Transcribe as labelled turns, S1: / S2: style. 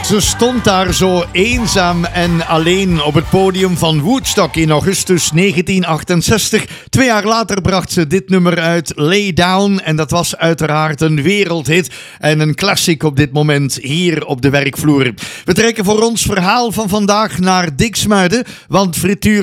S1: Ze stond daar zo eenzaam en alleen op het podium van Woodstock in augustus 1968. 2 jaar later bracht ze dit nummer uit, Lay Down. En dat was uiteraard een wereldhit en een classic op dit moment hier op de werkvloer. We trekken voor ons verhaal van vandaag naar Diksmuiden, want frituur